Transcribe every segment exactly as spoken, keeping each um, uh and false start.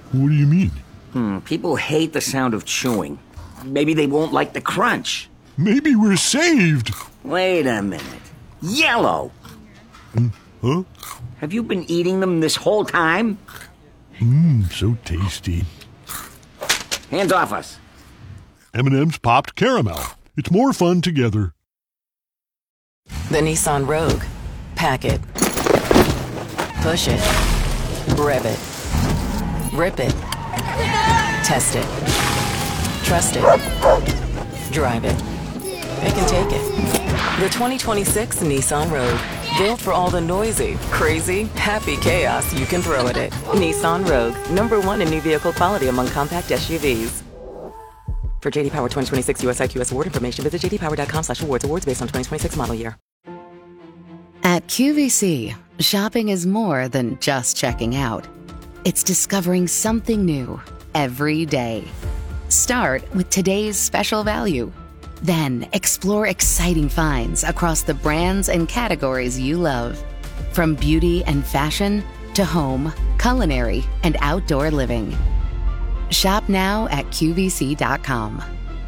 What do you mean? Hmm, people hate the sound of chewing. Maybe they won't like the crunch. Maybe we're saved. Wait a minute. Yellow! Mm, huh? Have you been eating them this whole time? Mmm, so tasty. Hands off us. M and M's popped caramel. It's more fun together. The Nissan Rogue. Pack it. Push it. Rev it. Rip it. Test it. Trust it. Drive it. It can take it. The twenty twenty-six Nissan Rogue. Built for all the noisy, crazy, happy chaos you can throw at it. Nissan Rogue. Number one in new vehicle quality among compact S U Vs. For J D Power twenty twenty-six U S I Q S award information, visit j d power dot com slash awards. Awards based on twenty twenty-six model year. At Q V C, shopping is more than just checking out. It's discovering something new every day. Start with today's special value. Then explore exciting finds across the brands and categories you love. From beauty and fashion to home, culinary, and outdoor living. Shop now at Q V C dot com.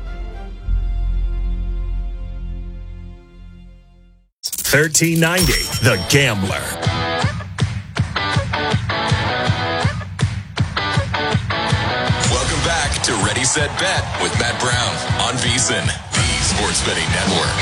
thirteen ninety, The Gambler. Welcome back to Ready, Set, Bet with Matt Brown on VSiN, the Sports Betting Network.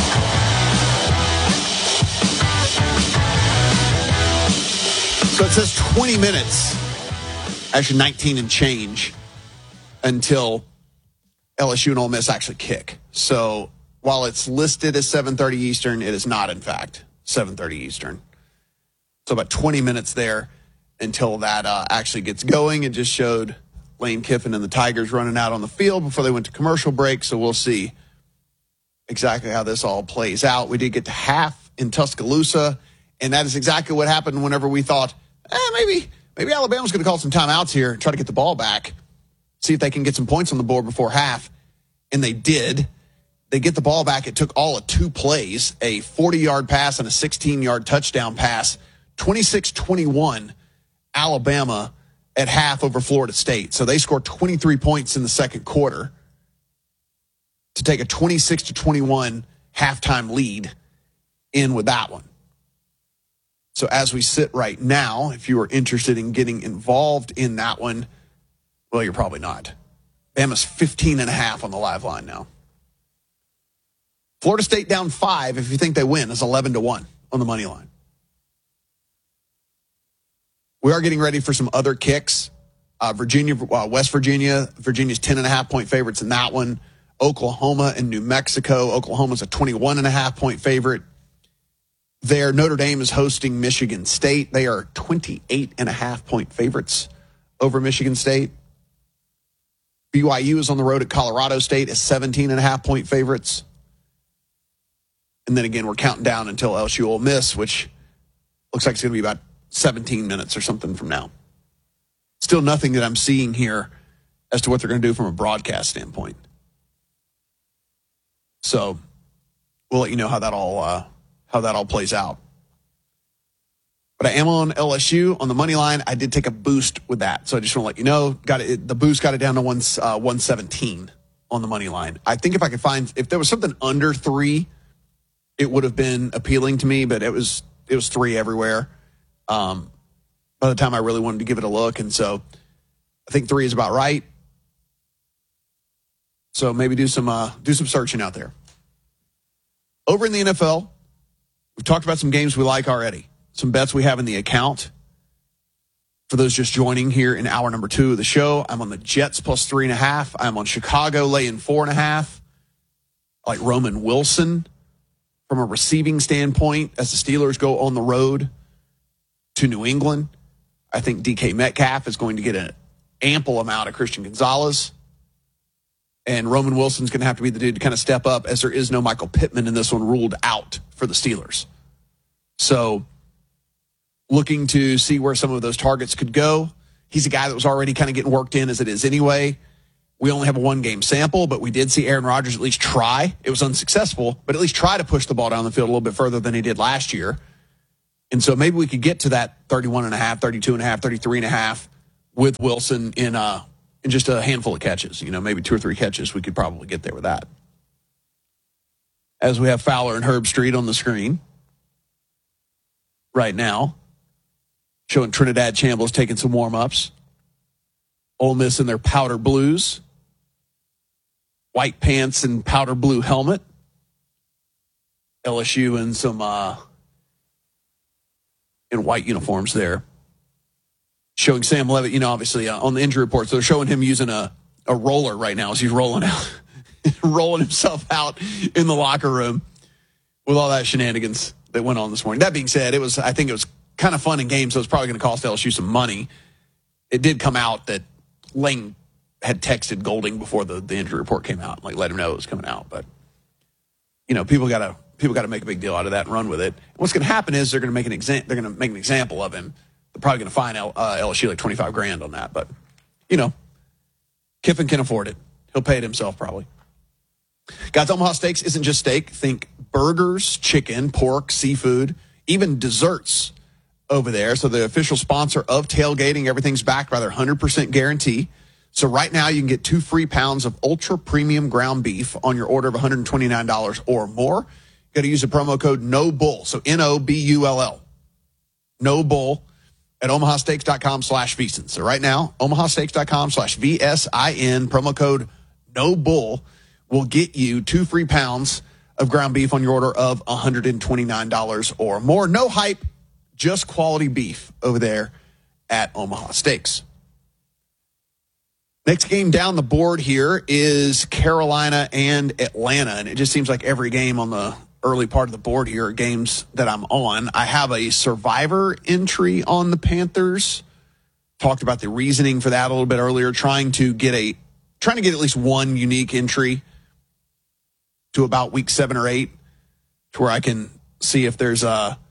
So it says twenty minutes, actually nineteen and change, until L S U and Ole Miss actually kick. So while it's listed as seven thirty Eastern, it is not, in fact, seven thirty Eastern. So about twenty minutes there until that uh, actually gets going. It just showed Lane Kiffin and the Tigers running out on the field before they went to commercial break. So we'll see exactly how this all plays out. We did get to half in Tuscaloosa, and that is exactly what happened whenever we thought, eh, maybe, maybe Alabama's going to call some timeouts here and try to get the ball back, see if they can get some points on the board before half. And they did. They get the ball back. It took all of two plays, a forty-yard pass and a sixteen-yard touchdown pass, twenty-six twenty-one, Alabama at half over Florida State. So they scored twenty-three points in the second quarter to take a twenty-six to twenty-one halftime lead in with that one. So as we sit right now, if you are interested in getting involved in that one, well, you're probably not. Bama's fifteen and a half on the live line now. Florida State down five, if you think they win, is eleven to one on the money line. We are getting ready for some other kicks. Uh, Virginia, uh, West Virginia, Virginia's ten and a half point favorites in that one. Oklahoma and New Mexico. Oklahoma's a twenty-one and a half point favorite. There, Notre Dame is hosting Michigan State. They are twenty-eight and a half point favorites over Michigan State. B Y U is on the road at Colorado State as seventeen and a half point favorites. And then again, we're counting down until L S U Ole Miss, which looks like it's going to be about seventeen minutes or something from now. Still nothing that I'm seeing here as to what they're going to do from a broadcast standpoint. So we'll let you know how that all uh, how that all plays out. But I am on L S U on the money line. I did take a boost with that, so I just want to let you know. Got it. The boost got it down to one uh, one seventeen on the money line. I think if I could find if there was something under three, it would have been appealing to me, but it was it was three everywhere. Um, by the time I really wanted to give it a look, and so I think three is about right. So maybe do some uh, do some searching out there. Over in the N F L, we've talked about some games we like already, some bets we have in the account. For those just joining here in hour number two of the show, I'm on the Jets plus three and a half. I'm on Chicago laying four and a half. I like Roman Wilson from a receiving standpoint as the Steelers go on the road to New England. I think D K Metcalf is going to get an ample amount of Christian Gonzalez. And Roman Wilson's going to have to be the dude to kind of step up, as there is no Michael Pittman in this one ruled out for the Steelers. So looking to see where some of those targets could go. He's a guy that was already kind of getting worked in as it is anyway. We only have a one-game sample, but we did see Aaron Rodgers at least try. It was unsuccessful, but at least try to push the ball down the field a little bit further than he did last year. And so maybe we could get to that thirty-one and a half, thirty-two and a half, thirty-three and a half with Wilson in uh in just a handful of catches. You know, maybe two or three catches, we could probably get there with that. As we have Fowler and Herb Street on the screen right now, showing Trinidad Chambliss taking some warm-ups. Ole Miss in their powder blues, white pants and powder blue helmet. L S U in some uh, in white uniforms there. Showing Sam Levitt, you know, obviously uh, on the injury report, so they're showing him using a, a roller right now as he's rolling out, rolling himself out in the locker room with all that shenanigans that went on this morning. That being said, it was I think it was kind of fun in games, so it's probably going to cost L S U some money. It did come out that Lane had texted Golding before the, the injury report came out, like let him know it was coming out. But you know, people got to people got to make a big deal out of that and run with it. What's going to happen is they're going to make an exam. They're going to make an example of him. They're probably going to fine L, uh, L S U like twenty-five grand on that. But you know, Kiffin can afford it. He'll pay it himself probably. Guys, Omaha Steaks isn't just steak. Think burgers, chicken, pork, seafood, even desserts over there. So the official sponsor of tailgating, everything's backed by their one hundred percent guarantee. So right now you can get two free pounds of ultra premium ground beef on your order of one hundred twenty-nine dollars or more. You got to use the promo code NOBULL. So N O B U L L. NOBULL at omahasteaks.com slash VSIN. So right now, omahasteaks.com slash V S I N, promo code NOBULL will get you two free pounds of ground beef on your order of one hundred twenty-nine dollars or more. No hype, just quality beef over there at Omaha Steaks. Next game down the board here is Carolina and Atlanta, and it just seems like every game on the early part of the board here are games that I'm on. I have a survivor entry on the Panthers. Talked about the reasoning for that a little bit earlier, trying to get a trying to get at least one unique entry to about week seven or eight to where I can see if there's a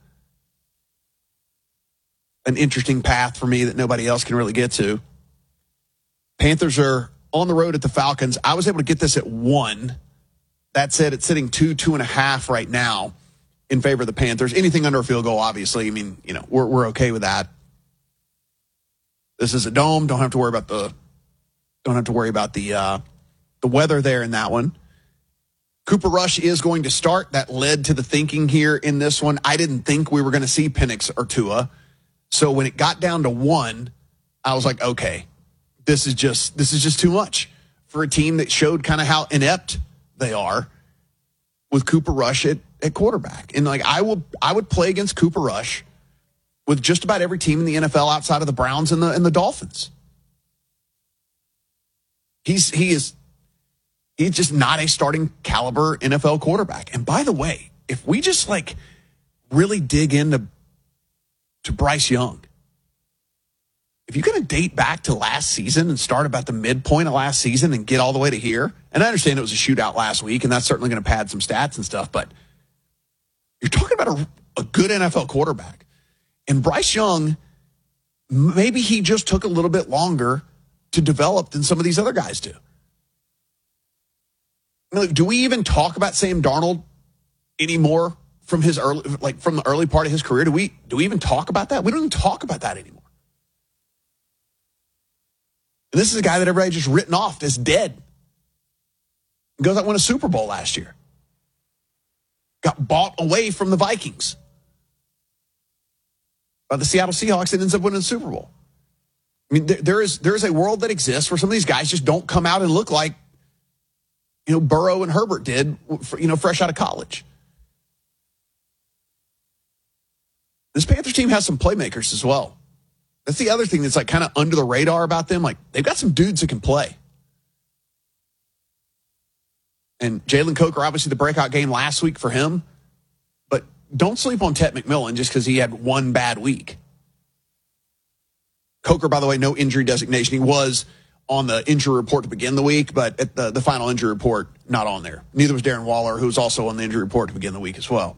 an interesting path for me that nobody else can really get to. Panthers are on the road at the Falcons. I was able to get this at one. That said, it's sitting two, two and a half right now in favor of the Panthers. Anything under a field goal, obviously. I mean, you know, we're we're okay with that. This is a dome. Don't have to worry about the don't have to worry about the uh, the weather there in that one. Cooper Rush is going to start. That led to the thinking here in this one. I didn't think we were going to see Penix or Tua. So when it got down to one, I was like, okay, this is just this is just too much for a team that showed kind of how inept they are with Cooper Rush at, at quarterback. And like I will I would play against Cooper Rush with just about every team in the N F L outside of the Browns and the and the Dolphins. He's he is he's just not a starting caliber N F L quarterback. And by the way, if we just like really dig into to Bryce Young, if you're going to date back to last season and start about the midpoint of last season and get all the way to here, and I understand it was a shootout last week, and that's certainly going to pad some stats and stuff, but you're talking about a, a good N F L quarterback. And Bryce Young, maybe he just took a little bit longer to develop than some of these other guys do. Do we even talk about Sam Darnold anymore from his early, like from the early part of his career? Do we do we even talk about that? We don't even talk about that anymore. And this is a guy that everybody just written off as dead. He goes out and won a Super Bowl last year. Got bought away from the Vikings by the Seattle Seahawks and ends up winning the Super Bowl. I mean, there, there is there is a world that exists where some of these guys just don't come out and look like, you know, Burrow and Herbert did, you know, fresh out of college. This Panthers team has some playmakers as well. That's the other thing that's like kind of under the radar about them. Like they've got some dudes that can play. And Jalen Coker, obviously the breakout game last week for him. But don't sleep on Tet McMillan just because he had one bad week. Coker, by the way, no injury designation. He was on the injury report to begin the week, but at the, the final injury report, not on there. Neither was Darren Waller, who was also on the injury report to begin the week as well.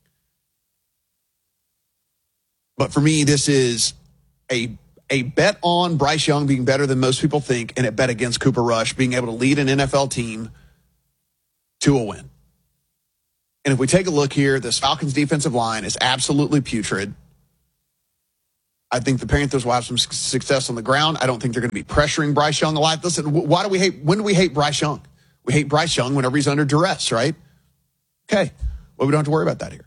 But for me, this is a a bet on Bryce Young being better than most people think, and a bet against Cooper Rush being able to lead an N F L team to a win. And if we take a look here, this Falcons defensive line is absolutely putrid. I think the Panthers will have some success on the ground. I don't think they're going to be pressuring Bryce Young a lot. Listen, why do we hate, when do we hate Bryce Young? We hate Bryce Young whenever he's under duress, right? Okay. Well, we don't have to worry about that here.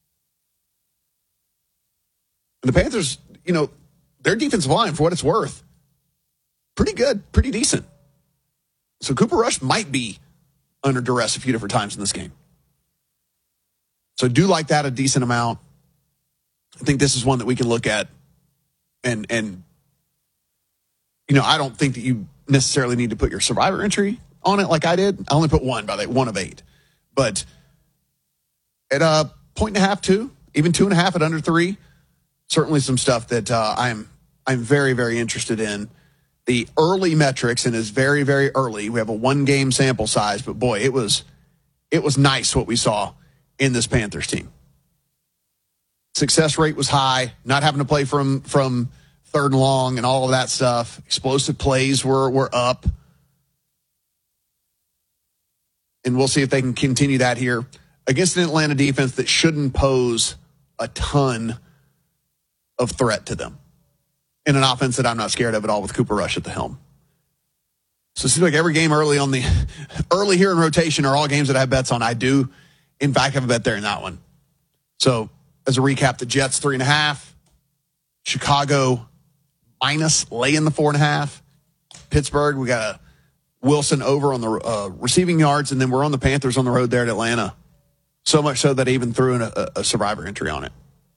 And the Panthers, you know, their defensive line, for what it's worth, pretty good, pretty decent. So Cooper Rush might be under duress a few different times in this game. So do like that a decent amount. I think this is one that we can look at. And, and you know, I don't think that you necessarily need to put your survivor entry on it like I did. I only put one, by the way, one of eight. But at a point and a half, two, even two and a half at under three, certainly some stuff that uh, I'm I'm very, very interested in. The early metrics, and is very, very early. We have a one-game sample size, but boy, it was it was nice what we saw in this Panthers team. Success rate was high, not having to play from from third and long and all of that stuff. Explosive plays were were up. And we'll see if they can continue that here against an Atlanta defense that shouldn't pose a ton of threat to them, in an offense that I'm not scared of at all with Cooper Rush at the helm. So it seems like every game early on the early here in rotation are all games that I have bets on. I do, in fact, have a bet there in that one. So as a recap, the Jets three and a half, Chicago minus laying the four and a half, Pittsburgh, we got a Wilson over on the uh, receiving yards, and then we're on the Panthers on the road there at Atlanta. So much so that I even threw in a, a survivor entry on it.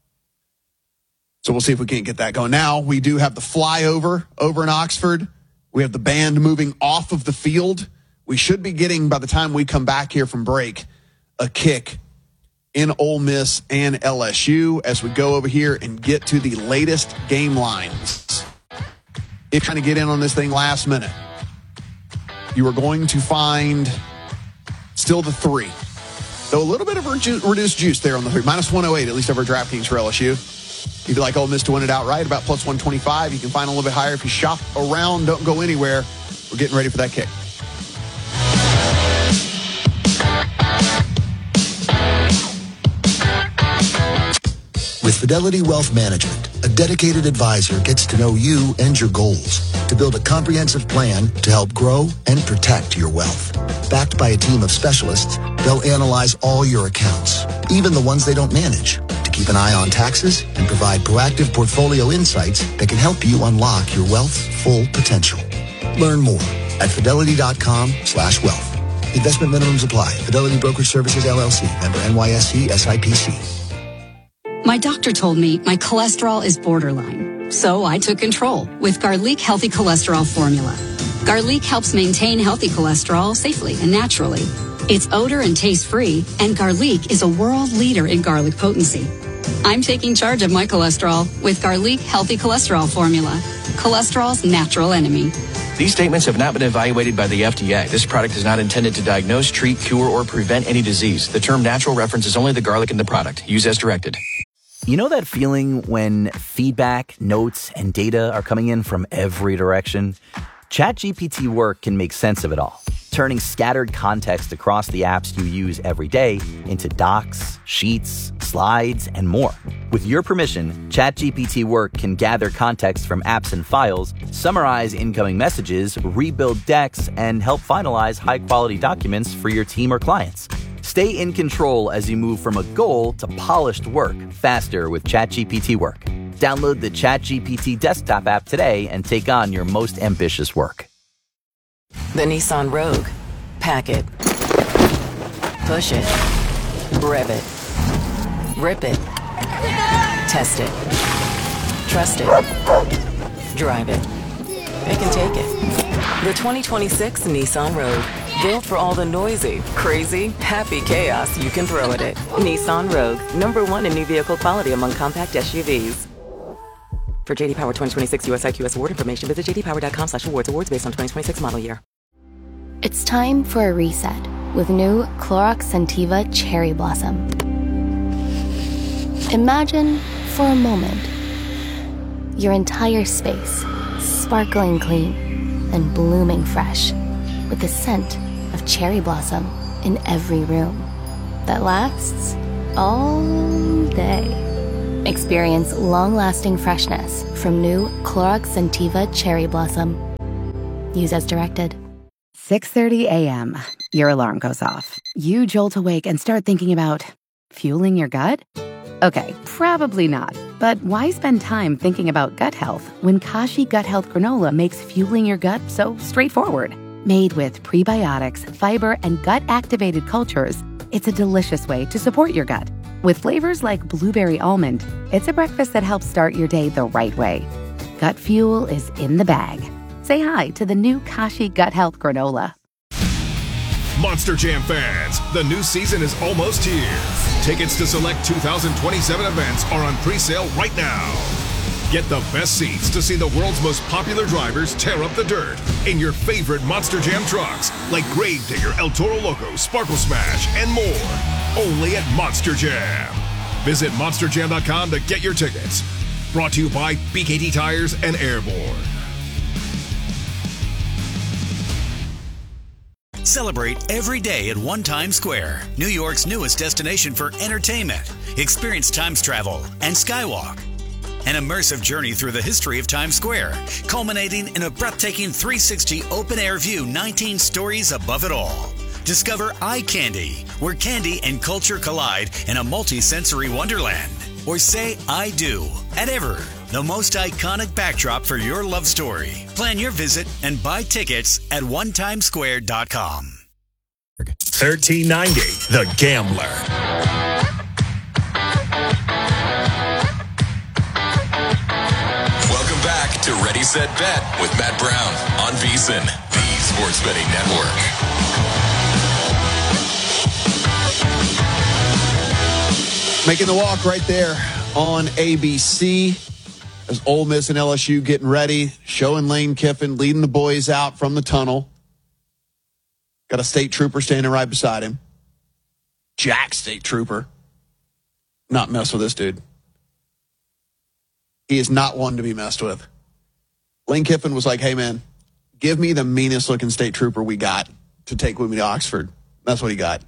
So we'll see if we can't get that going. Now we do have the flyover over in Oxford. We have the band moving off of the field. We should be getting, by the time we come back here from break, a kick in Ole Miss and L S U as we go over here and get to the latest game lines. If you're trying to get in on this thing last minute, you are going to find still the three. Though a little bit of redu- reduced juice there on the three. minus one oh eight, at least over DraftKings for L S U. If you like Ole Miss to win it outright, about plus one twenty-five. You can find a little bit higher if you shop around. Don't go anywhere. We're getting ready for that kick. With Fidelity Wealth Management, a dedicated advisor gets to know you and your goals to build a comprehensive plan to help grow and protect your wealth. Backed by a team of specialists, they'll analyze all your accounts, even the ones they don't manage, to keep an eye on taxes and provide proactive portfolio insights that can help you unlock your wealth's full potential. Learn more at fidelity.com slash wealth. Investment minimums apply. Fidelity Brokerage Services, L L C. Member N Y S E, S I P C. My doctor told me my cholesterol is borderline, so I took control with Garlic Healthy Cholesterol Formula. Garlic helps maintain healthy cholesterol safely and naturally. It's odor and taste-free, and Garlic is a world leader in garlic potency. I'm taking charge of my cholesterol with Garlic Healthy Cholesterol Formula, cholesterol's natural enemy. These statements have not been evaluated by the F D A. This product is not intended to diagnose, treat, cure, or prevent any disease. The term natural references only the garlic in the product. Use as directed. You know that feeling when feedback, notes, and data are coming in from every direction? ChatGPT Work can make sense of it all, turning scattered context across the apps you use every day into docs, sheets, slides, and more. With your permission, ChatGPT Work can gather context from apps and files, summarize incoming messages, rebuild decks, and help finalize high-quality documents for your team or clients. Stay in control as you move from a goal to polished work faster with ChatGPT Work. Download the ChatGPT desktop app today and take on your most ambitious work. The Nissan Rogue. Pack it. Push it. Rev it. Rip it. Test it. Trust it. Drive it. Pick and take it. The twenty twenty-six Nissan Rogue. Built for all the noisy, crazy, happy chaos you can throw at it. Nissan Rogue. Number one in new vehicle quality among compact S U Vs. For J D Power twenty twenty-six U S I Q S award information, visit j d power dot com slash awards. Awards based on twenty twenty-six model year. It's time for a reset with new Clorox Scentiva Cherry Blossom. Imagine, for a moment, your entire space sparkling clean and blooming fresh with the scent of cherry blossom in every room that lasts all day. Experience long-lasting freshness from new Clorox Scentiva Cherry Blossom. Use as directed. six thirty a.m. Your alarm goes off. You jolt awake and start thinking about fueling your gut? Okay, probably not. But why spend time thinking about gut health when Kashi Gut Health Granola makes fueling your gut so straightforward? Made with prebiotics, fiber, and gut-activated cultures, it's a delicious way to support your gut. With flavors like blueberry almond, it's a breakfast that helps start your day the right way. Gut fuel is in the bag. Say hi to the new Kashi Gut Health Granola. Monster Jam fans, the new season is almost here. Tickets to select two thousand twenty-seven events are on pre-sale right now. Get the best seats to see the world's most popular drivers tear up the dirt in your favorite Monster Jam trucks like Gravedigger, El Toro Loco, Sparkle Smash, and more. Only at Monster Jam. Visit monster jam dot com to get your tickets. Brought to you by B K T Tires and Airborne. Celebrate every day at One Times Square, New York's newest destination for entertainment. Experience Times travel and Skywalk. An immersive journey through the history of Times Square, culminating in a breathtaking three sixty open-air view, nineteen stories above it all. Discover Eye Candy, where candy and culture collide in a multi-sensory wonderland. Or say I do at Ever, the most iconic backdrop for your love story. Plan your visit and buy tickets at one times square dot com. thirteen ninety, The Gambler. Welcome back to Ready, Set, Bet with Matt Brown on VSiN, the Sports Betting Network. Making the walk right there on A B C as Ole Miss and L S U getting ready, showing Lane Kiffin leading the boys out from the tunnel. Got a state trooper standing right beside him. Jack State Trooper. Not mess with this dude. He is not one to be messed with. Lane Kiffin was like, hey, man, give me the meanest looking state trooper we got to take with me to Oxford. That's what he got.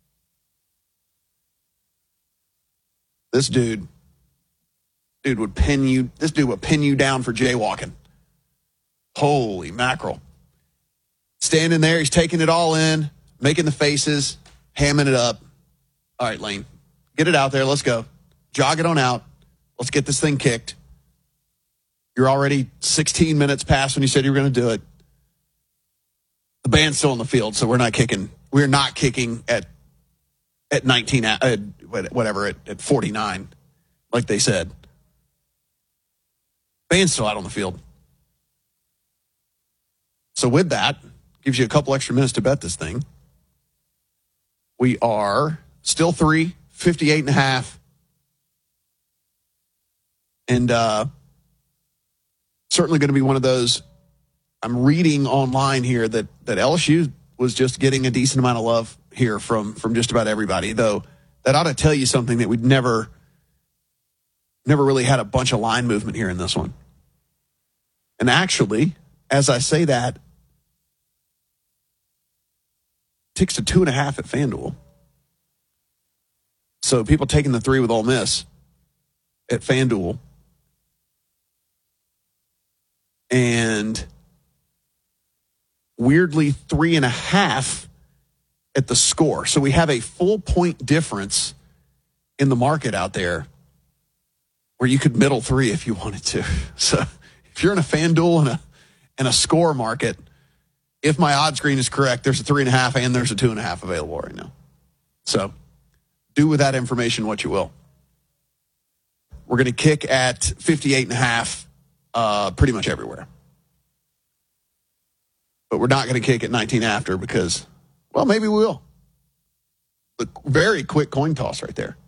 This dude, dude would pin you, this dude would pin you down for jaywalking. Holy mackerel. Standing there, he's taking it all in, making the faces, hamming it up. All right, Lane, get it out there. Let's go. Jog it on out. Let's get this thing kicked. You're already sixteen minutes past when you said you were going to do it. The band's still in the field, so we're not kicking. We're not kicking at at nineteen, uh, whatever, at, at forty-nine, like they said. Band's still out on the field. So with that, gives you a couple extra minutes to bet this thing. We are still three, fifty-eight and a half. And uh, certainly going to be one of those. I'm reading online here that, that L S U was just getting a decent amount of love here from, from just about everybody, though that ought to tell you something that we'd never, never really had a bunch of line movement here in this one. And actually, as I say that, ticks to two and a half at FanDuel. So people taking the three with Ole Miss at FanDuel. And weirdly, three and a half at the score. So we have a full point difference in the market out there where you could middle three if you wanted to. So if you're in a FanDuel and a, and a score market, if my odds screen is correct, there's a three and a half and there's a two and a half available right now. So do with that information what you will. We're going to kick at fifty-eight and a half uh, pretty much everywhere. But we're not going to kick at nineteen after because, well, maybe we will. The very quick coin toss right there.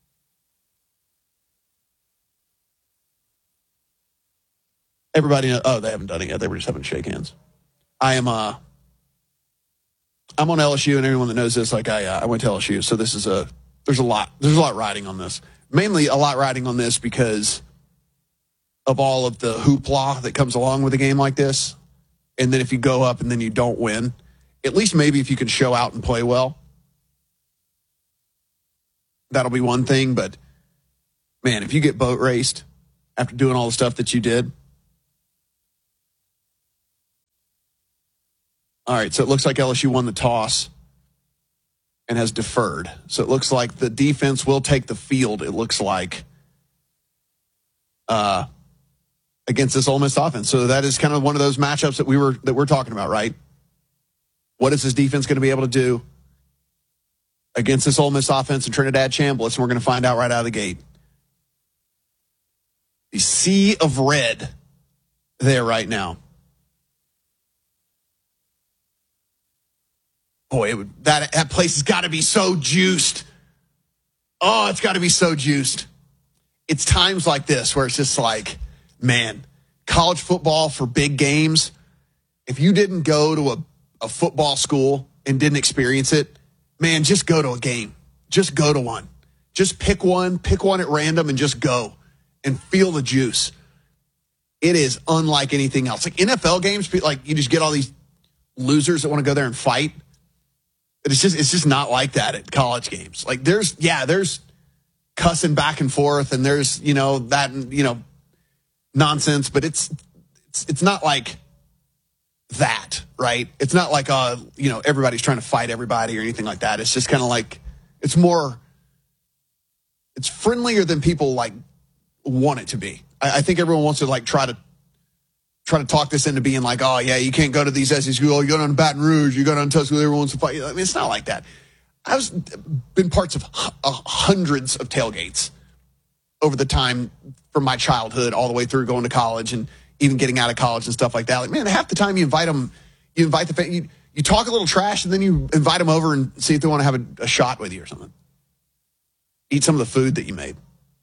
Everybody, knows, oh, they haven't done it yet. They were just having to shake hands. I am, uh, I'm on L S U, and everyone that knows this, like I, uh, I went to L S U, so this is a, there's a lot, there's a lot riding on this. Mainly a lot riding on this because of all of the hoopla that comes along with a game like this. And then if you go up and then you don't win, at least maybe if you can show out and play well, that'll be one thing. But Man, if you get boat raced after doing all the stuff that you did. All right, so it looks like L S U won the toss and has deferred. So it looks like the defense will take the field, it looks like, uh, against this Ole Miss offense. So that is kind of one of those matchups that we were that we're talking about, right? What is this defense going to be able to do against this Ole Miss offense and Trinidad Chambliss? And we're going to find out right out of the gate. The sea of red there right now. Boy, it would, that, that place has got to be so juiced. Oh, it's got to be so juiced. It's times like this where it's just like, man, college football for big games. If you didn't go to a, a football school and didn't experience it, man, just go to a game. Just go to one. Just pick one, pick one at random and just go and feel the juice. It is unlike anything else. Like N F L games, like you just get all these losers that want to go there and fight. But it's just, it's just not like that at college games. Like there's, yeah, there's cussing back and forth and there's, you know, that, you know, nonsense, but it's, it's, it's not like that, right? It's not like, uh, you know, everybody's trying to fight everybody or anything like that. It's just kind of like, it's more, it's friendlier than people like want it to be. I, I think everyone wants to like try to, try to talk this into being like, oh yeah, you can't go to these S E C schools, you go down to Baton Rouge, you go down to Tuscaloosa, everyone wants to fight. I mean, it's not like that. I've been parts of uh, hundreds of tailgates over the time from my childhood all the way through going to college and even getting out of college and stuff like that. Like, man, half the time you invite them, you invite the, you, you talk a little trash and then you invite them over and see if they want to have a, a shot with you or something. Eat some of the food that you made.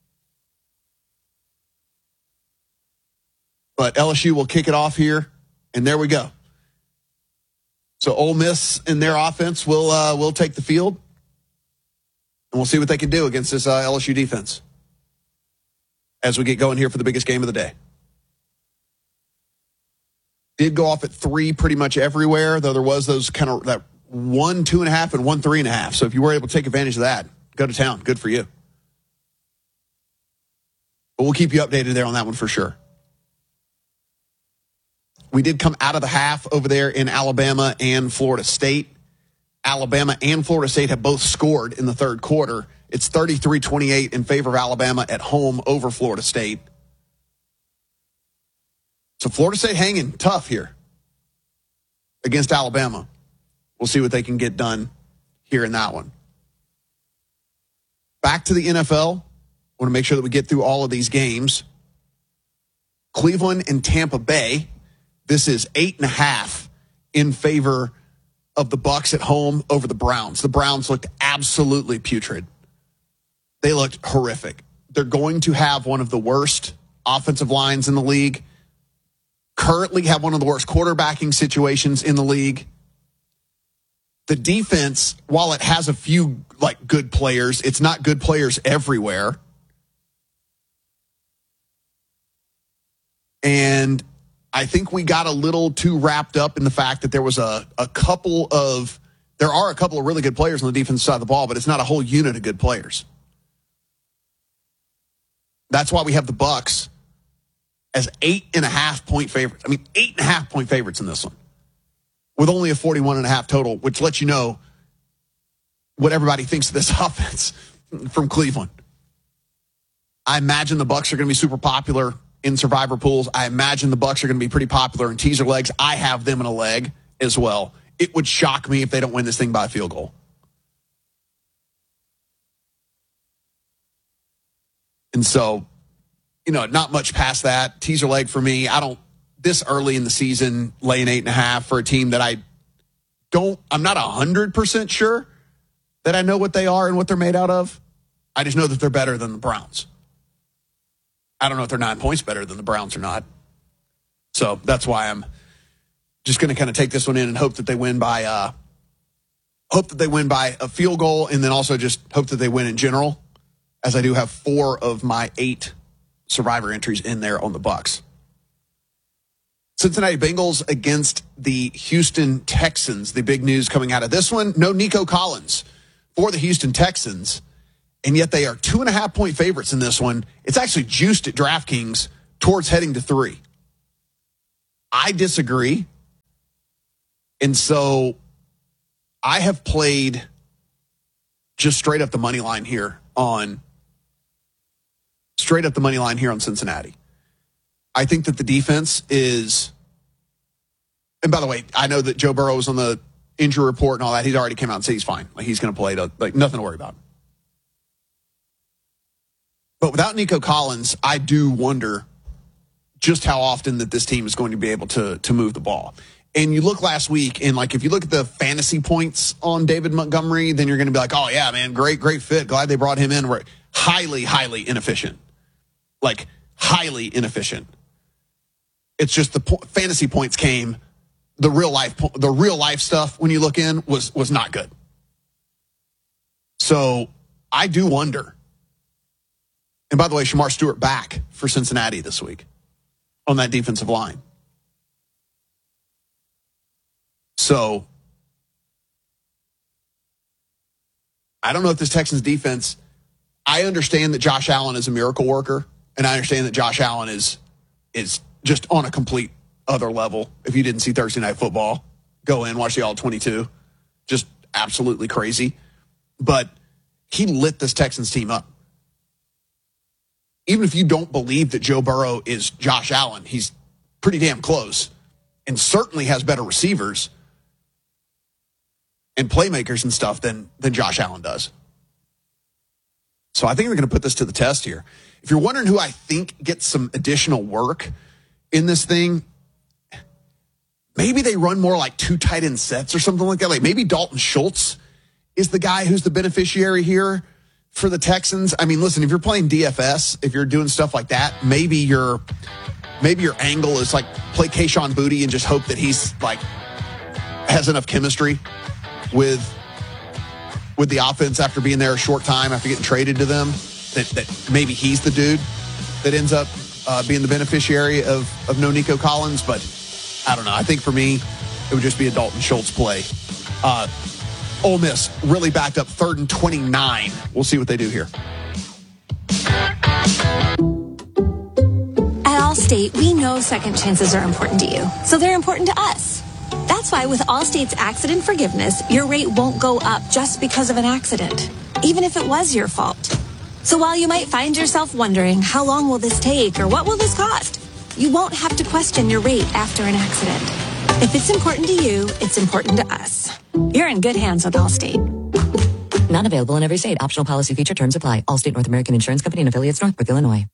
But L S U will kick it off here, and there we go. So Ole Miss and their offense will uh, will take the field, and we'll see what they can do against this uh, L S U defense as we get going here for the biggest game of the day. Did go off at three pretty much everywhere, though there was those kind of that one, two and a half, and one, three and a half. So if you were able to take advantage of that, go to town. Good for you. But we'll keep you updated there on that one for sure. We did come out of the half over there in Alabama and Florida State. Alabama and Florida State have both scored in the third quarter. It's thirty-three twenty-eight in favor of Alabama at home over Florida State. So Florida State hanging tough here against Alabama. We'll see what they can get done here in that one. Back to the N F L. I want to make sure that we get through all of these games. Cleveland and Tampa Bay. This is eight and a half in favor of the Bucs at home over the Browns. The Browns looked absolutely putrid. They looked horrific. They're going to have one of the worst offensive lines in the league. Currently have one of the worst quarterbacking situations in the league. The defense, while it has a few like good players, it's not good players everywhere. And I think we got a little too wrapped up in the fact that there was a, a couple of, there are a couple of really good players on the defensive side of the ball, but it's not a whole unit of good players. That's why we have the Bucs as eight and a half point favorites. I mean, eight and a half point favorites in this one with only a forty-one and a half total, which lets you know what everybody thinks of this offense from Cleveland. I imagine the Bucs are going to be super popular in survivor pools. I imagine the Bucs are going to be pretty popular in teaser legs. I have them in a leg as well. It would shock me if they don't win this thing by a field goal. And so, you know, not much past that. Teaser leg for me. I don't, this early in the season, laying eight and a half for a team that I don't, I'm not one hundred percent sure that I know what they are and what they're made out of. I just know that they're better than the Browns. I don't know if they're nine points better than the Browns or not. So that's why I'm just going to kind of take this one in and hope that they win by, uh, hope that they win by a field goal, and then also just hope that they win in general, as I do have four of my eight survivor entries in there on the Bucs. Cincinnati Bengals against the Houston Texans. The big news coming out of this one, no Nico Collins for the Houston Texans. and yet they are two and a half point favorites in this one. It's actually juiced at DraftKings towards heading to three. I disagree. And so I have played just straight up the money line here on straight up the money line here on Cincinnati. I think that the defense is, and by the way, I know that Joe Burrow was on the injury report and all that. He's already came out and said he's fine. Like he's going to play, to, like nothing to worry about. But without Nico Collins, I do wonder just how often that this team is going to be able to, to move the ball. And you look last week, and like if you look at the fantasy points on David Montgomery, then you're going to be like, oh, yeah, man, great, great fit. Glad they brought him in. We're highly, highly inefficient. Like, highly inefficient. It's just the po- fantasy points came, the real life the real life stuff, when you look in, was was not good. So I do wonder. And by the way, Shamar Stewart back for Cincinnati this week on that defensive line. So, I don't know if this Texans defense, I understand that Josh Allen is a miracle worker, and I understand that Josh Allen is is just on a complete other level. If you didn't see Thursday Night Football, go in, watch the All twenty-two. Just absolutely crazy. But he lit this Texans team up. Even if you don't believe that Joe Burrow is Josh Allen, he's pretty damn close and certainly has better receivers and playmakers and stuff than, than Josh Allen does. So I think they're going to put this to the test here. If you're wondering who I think gets some additional work in this thing, maybe they run more like two tight end sets or something like that. Like maybe Dalton Schultz is the guy who's the beneficiary here for the Texans. I mean, listen, if you're playing D F S, if you're doing stuff like that, maybe your maybe your angle is like play Kayshon Boutte and just hope that he's like has enough chemistry with with the offense after being there a short time, after getting traded to them, that, that maybe he's the dude that ends up uh, being the beneficiary of, of no Nico Collins. But I don't know. I think for me, it would just be a Dalton Schultz play. Uh, Ole Miss really backed up third and twenty-nine. We'll see what they do here. At Allstate, we know second chances are important to you, so they're important to us. That's why with Allstate's accident forgiveness, your rate won't go up just because of an accident, even if it was your fault. So while you might find yourself wondering, how long will this take or what will this cost? You won't have to question your rate after an accident. If it's important to you, it's important to us. You're in good hands with Allstate. Not available in every state. Optional policy feature terms apply. Allstate North American Insurance Company and affiliates, Northbrook, Illinois.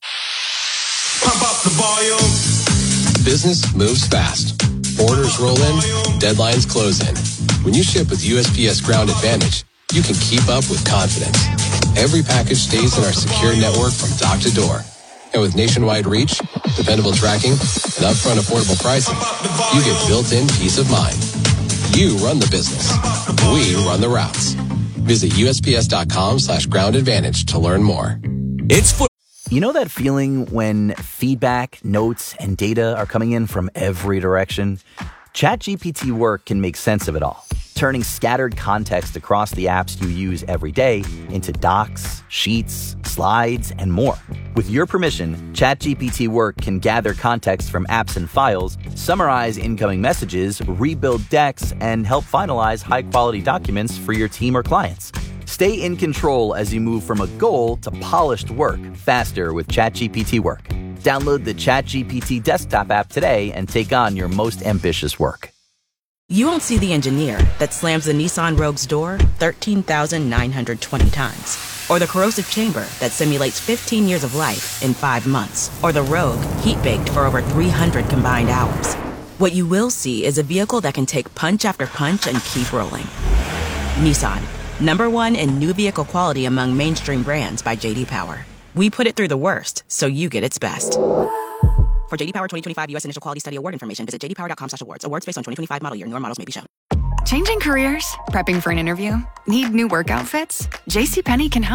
Pump up the volume. Business moves fast. Orders roll in, deadlines close in. When you ship with U S P S Ground Advantage, you can keep up with confidence. Every package stays in our secure network from dock to door. And with nationwide reach, dependable tracking, and upfront affordable pricing, you get built-in peace of mind. You run the business. We run the routes. Visit USPS.com slash ground advantage to learn more. It's foot. You know that feeling when feedback, notes, and data are coming in from every direction? ChatGPT Work can make sense of it all, turning scattered context across the apps you use every day into docs, sheets, slides, and more. With your permission, ChatGPT Work can gather context from apps and files, summarize incoming messages, rebuild decks, and help finalize high-quality documents for your team or clients. Stay in control as you move from a goal to polished work faster with ChatGPT Work. Download the ChatGPT desktop app today and take on your most ambitious work. You won't see the engineer that slams the Nissan Rogue's door thirteen thousand nine hundred twenty times, or the corrosive chamber that simulates fifteen years of life in five months, or the Rogue heat-baked for over three hundred combined hours. What you will see is a vehicle that can take punch after punch and keep rolling. Nissan, number one in new vehicle quality among mainstream brands by J D Power. We put it through the worst, so you get its best. For J D Power twenty twenty-five U S Initial Quality Study Award information, visit j d power dot com slash awards. Awards based on twenty twenty-five model year. Newer models may be shown. Changing careers? Prepping for an interview? Need new work outfits? JCPenney can help.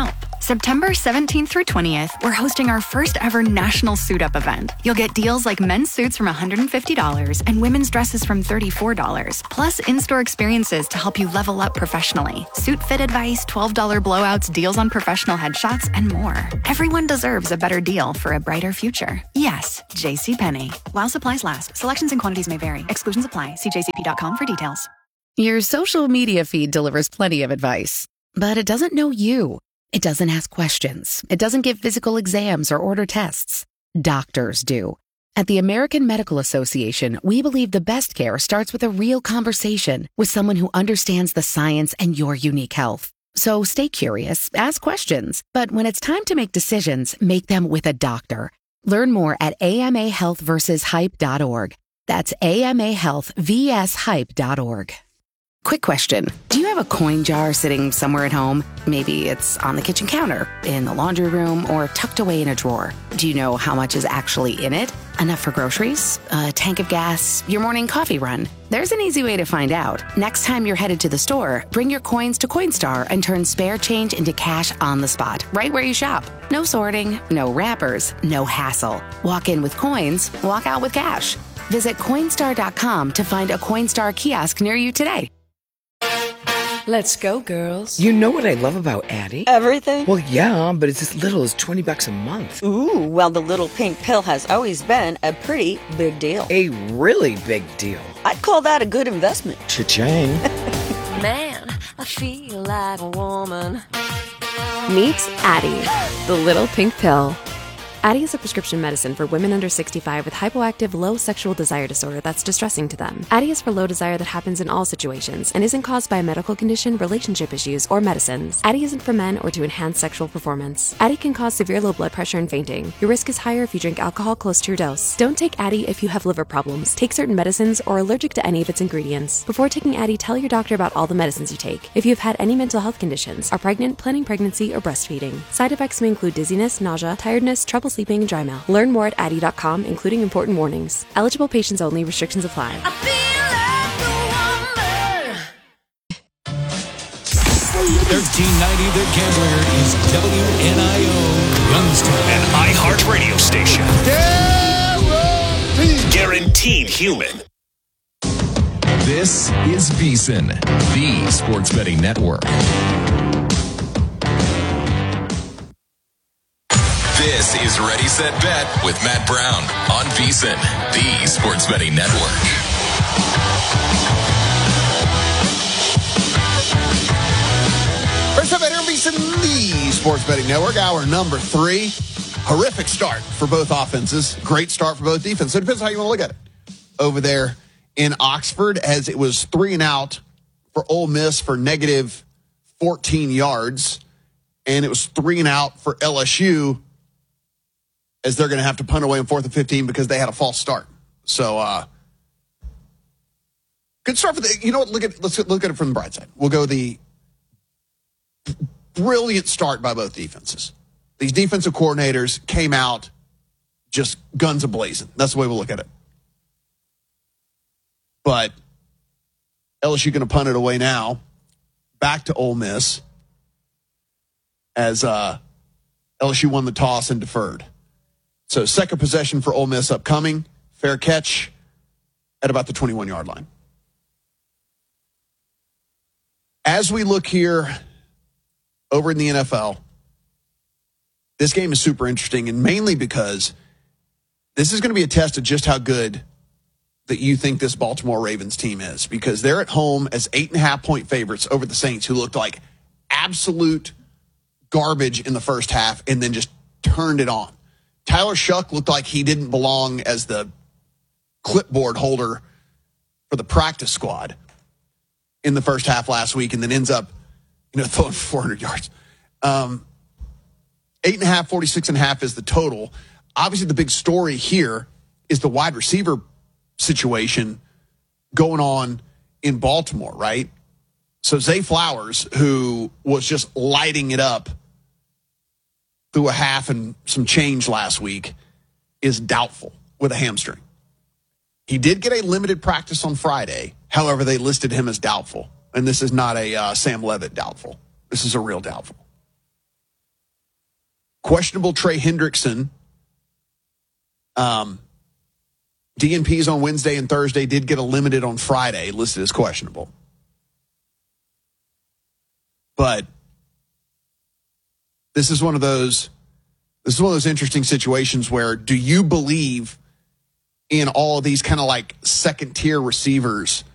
September seventeenth through twentieth, we're hosting our first ever national suit up event. You'll get deals like men's suits from one hundred fifty dollars and women's dresses from thirty-four dollars, plus in-store experiences to help you level up professionally. Suit fit advice, twelve dollars blowouts, deals on professional headshots, and more. Everyone deserves a better deal for a brighter future. Yes, JCPenney. While supplies last, selections and quantities may vary. Exclusions apply. See j c p dot com for details. Your social media feed delivers plenty of advice, but it doesn't know you. It doesn't ask questions. It doesn't give physical exams or order tests. Doctors do. At the American Medical Association, we believe the best care starts with a real conversation with someone who understands the science and your unique health. So stay curious, ask questions, but when it's time to make decisions, make them with a doctor. Learn more at A M A health versus hype dot org. That's A M A health versus hype dot org. Quick question. Do you have a coin jar sitting somewhere at home? Maybe it's on the kitchen counter, in the laundry room, or tucked away in a drawer. Do you know how much is actually in it? Enough for groceries? A tank of gas? Your morning coffee run? There's an easy way to find out. Next time you're headed to the store, bring your coins to Coinstar and turn spare change into cash on the spot, right where you shop. No sorting, no wrappers, no hassle. Walk in with coins, walk out with cash. Visit Coinstar dot com to find a Coinstar kiosk near you today. Let's go, girls. You know what I love about Addie? Everything? Well, yeah, but it's as little as twenty bucks a month. Ooh, well, the little pink pill has always been a pretty big deal. A really big deal. I'd call that a good investment. Cha-ching. Man, I feel like a woman. Meet Addie, the little pink pill. Addie is a prescription medicine for women under sixty-five with hypoactive low sexual desire disorder that's distressing to them. Addie is for low desire that happens in all situations and isn't caused by a medical condition, relationship issues, or medicines. Addie isn't for men or to enhance sexual performance. Addie can cause severe low blood pressure and fainting. Your risk is higher if you drink alcohol close to your dose. Don't take Addie if you have liver problems, take certain medicines, or are allergic to any of its ingredients. Before taking Addie, tell your doctor about all the medicines you take. If you've had any mental health conditions, are pregnant, planning pregnancy, or breastfeeding. Side effects may include dizziness, nausea, tiredness, trouble sleeping, and dry mouth. Learn more at Addie dot com, including important warnings. Eligible patients only. Restrictions apply. thirteen ninety The Gambler is W N I O Youngstown, an iHeart radio station. Guaranteed, Guaranteed human. This is VSiN, the sports betting network. This is Ready, Set, Bet with Matt Brown on VSiN, the sports betting network. Ready, Set, Bet here on VSiN, the sports betting network. Hour number three. Horrific start for both offenses. Great start for both defenses. So it depends how you want to look at it. Over there in Oxford, as it was three and out for Ole Miss for negative fourteen yards. And it was three and out for L S U, as they're going to have to punt away on fourth and fifteen because they had a false start. So, uh, good start for the, you know what, look at, let's look at it from the bright side. We'll go the brilliant start by both defenses. These defensive coordinators came out just guns a-blazing. That's the way we'll look at it. But L S U going to punt it away now, back to Ole Miss, as uh, L S U won the toss and deferred. So second possession for Ole Miss upcoming. Fair catch at about the twenty-one-yard line. As we look here over in the N F L, this game is super interesting, and mainly because this is going to be a test of just how good that you think this Baltimore Ravens team is, because they're at home as eight and a half point favorites over the Saints, who looked like absolute garbage in the first half and then just turned it on. Tyler Shuck looked like he didn't belong as the clipboard holder for the practice squad in the first half last week, and then ends up, you know, throwing four hundred yards. Um, eight and a half, forty-six and a half is the total. Obviously, the big story here is the wide receiver situation going on in Baltimore, right? So Zay Flowers, who was just lighting it up through a half and some change last week, is doubtful with a hamstring. He did get a limited practice on Friday. However, they listed him as doubtful. And this is not a uh, Sam Levitt doubtful. This is a real doubtful. Questionable Trey Hendrickson. Um, D N Ps on Wednesday and Thursday, did get a limited on Friday, listed as questionable. But this is one of those, this is one of those interesting situations where, do you believe in all of these kind of like second tier receivers